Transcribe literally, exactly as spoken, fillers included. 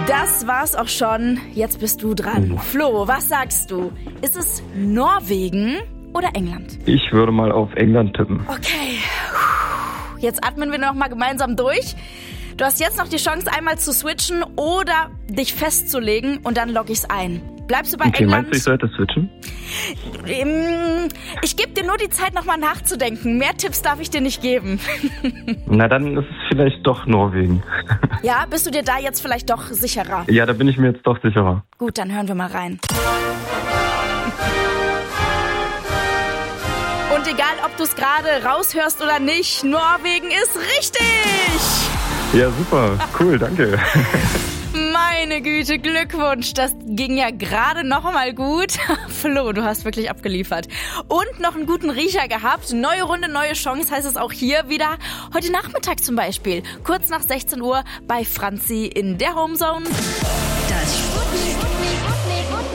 Das war's auch schon. Jetzt bist du dran. Flo, was sagst du? Ist es Norwegen oder England? Ich würde mal auf England tippen. Okay. Jetzt atmen wir noch mal gemeinsam durch. Du hast jetzt noch die Chance, einmal zu switchen oder dich festzulegen und dann logge ich's ein. Bleibst du bei okay, England? Meinst du, ich sollte switchen? Ich gebe dir nur die Zeit, nochmal nachzudenken. Mehr Tipps darf ich dir nicht geben. Na, dann ist es vielleicht doch Norwegen. Ja, bist du dir da jetzt vielleicht doch sicherer? Ja, da bin ich mir jetzt doch sicherer. Gut, dann hören wir mal rein. Und egal, ob du es gerade raushörst oder nicht, Norwegen ist richtig! Ja, super. Cool, danke. Meine Güte, Glückwunsch. Das ging ja gerade noch mal gut. Flo, du hast wirklich abgeliefert. Und noch einen guten Riecher gehabt. Neue Runde, neue Chance heißt es auch hier wieder. Heute Nachmittag zum Beispiel. Kurz nach sechzehn Uhr bei Franzi in der Homezone. Das